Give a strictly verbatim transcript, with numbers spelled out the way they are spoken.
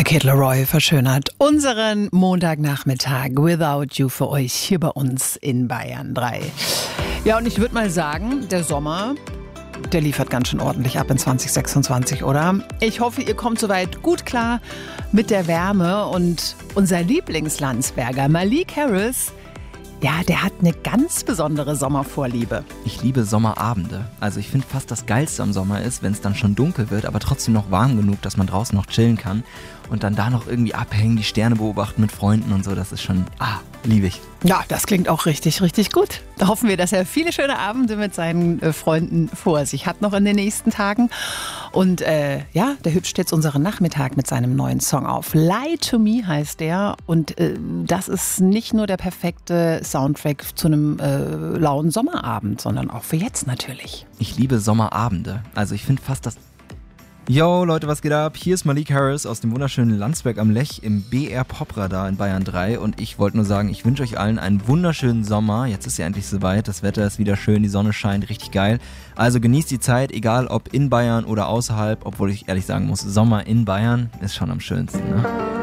Kid Laroi verschönert unseren Montagnachmittag Without You für euch hier bei uns in Bayern drei. Ja, und ich würde mal sagen, der Sommer, der liefert ganz schön ordentlich ab in zwanzig sechsundzwanzig, oder? Ich hoffe, ihr kommt soweit gut klar mit der Wärme und unser Lieblingslandsberger Malik Harris, ja, der hat eine ganz besondere Sommervorliebe. Ich liebe Sommerabende. Also ich finde fast das Geilste am Sommer ist, wenn es dann schon dunkel wird, aber trotzdem noch warm genug, dass man draußen noch chillen kann und dann da noch irgendwie abhängen, die Sterne beobachten mit Freunden und so. Das ist schon, ah, liebe ich. Ja, das klingt auch richtig, richtig gut. Da hoffen wir, dass er viele schöne Abende mit seinen äh, Freunden vor sich hat noch in den nächsten Tagen. Und äh, ja, der hübscht jetzt unseren Nachmittag mit seinem neuen Song auf. Lie to Me heißt der. Und äh, das ist nicht nur der perfekte Soundtrack zu einem äh, lauen Sommerabend, sondern auch für jetzt natürlich. Ich liebe Sommerabende. Also ich finde fast das... Yo Leute, was geht ab? Hier ist Malik Harris aus dem wunderschönen Landsberg am Lech im B R Popradar in Bayern drei und ich wollte nur sagen, ich wünsche euch allen einen wunderschönen Sommer. Jetzt ist ja endlich soweit, das Wetter ist wieder schön, die Sonne scheint, richtig geil. Also genießt die Zeit, egal ob in Bayern oder außerhalb, obwohl ich ehrlich sagen muss, Sommer in Bayern ist schon am schönsten, ne?